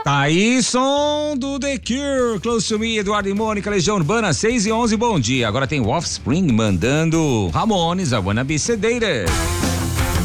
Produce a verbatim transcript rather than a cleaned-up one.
Tá aí, som do The Cure, Close to Me, Eduardo e Mônica, Legião Urbana, seis e onze, bom dia. Agora tem o Offspring mandando Ramones, I Wanna Be Sedated.